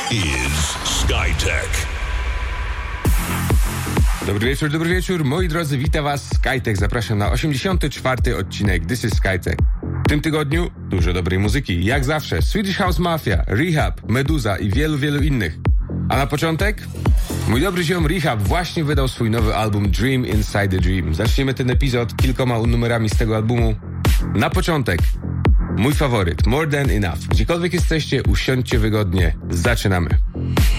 is Skytech. Dobry wieczór, moi drodzy, witam was Skytech. Zapraszam na 84. odcinek This is Skytech. W tym tygodniu dużo dobrej muzyki, jak zawsze Swedish House Mafia, Rehab, Meduza i wielu innych. A na początek mój dobry ziom Rehab właśnie wydał swój nowy album Dream Inside the Dream. Zaczniemy ten epizod kilkoma numerami z tego albumu. Na początek mój faworyt, More Than Enough. Gdziekolwiek jesteście, usiądźcie wygodnie. Zaczynamy.